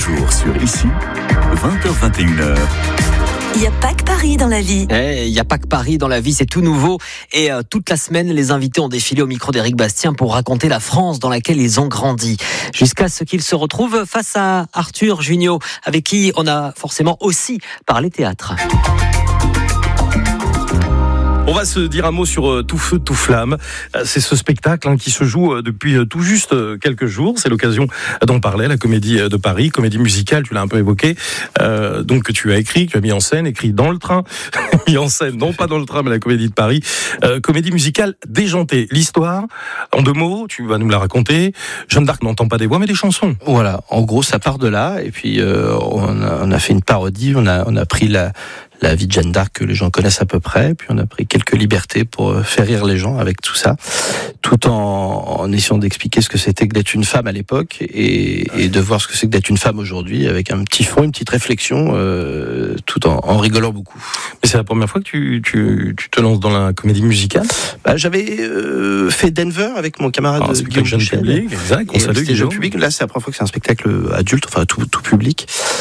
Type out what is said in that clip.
jour sur Ici, 20h-21h. Il n'y a pas que Paris dans la vie. Il n'y a pas que Paris dans la vie, c'est tout nouveau. Et toute la semaine, les invités ont défilé au micro d'Éric Bastien pour raconter la France dans laquelle ils ont grandi. Jusqu'à ce qu'ils se retrouvent face à Arthur Jugnot, avec qui on a forcément aussi parlé théâtre. On va se dire un mot sur Tout feu, tout flamme. C'est ce spectacle qui se joue depuis tout juste quelques jours. C'est l'occasion d'en parler. La Comédie de Paris, comédie musicale, tu l'as un peu évoqué. Donc que tu as écrit, que tu as mis en scène, écrit dans le train, mis en scène, non pas dans le train, mais la Comédie de Paris. Comédie musicale déjantée. L'histoire, en 2 mots, tu vas nous la raconter. Jeanne d'Arc n'entend pas des voix, mais des chansons. Voilà, en gros, ça part de là. Et puis, on a fait une parodie. On a pris la vie de Jeanne d'Arc que les gens connaissent à peu près, puis on a pris quelques libertés pour faire rire les gens avec tout ça, tout en essayant d'expliquer ce que c'était que d'être une femme à l'époque et de voir ce que c'est que d'être une femme aujourd'hui, avec un petit fond, une petite réflexion, tout en rigolant beaucoup. Mais c'est la première fois que tu te lances dans la comédie musicale ? J'avais fait Denver avec mon camarade Guillaume jeune Bouchel. Public, exact, on salue c'était jeune Guillaume. public. Là, c'est la première fois que c'est un spectacle adulte, enfin tout public.